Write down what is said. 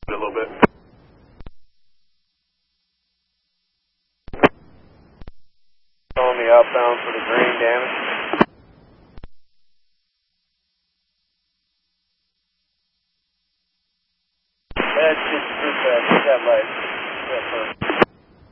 A little bit. On the outbound for the grain damage. That's just that light.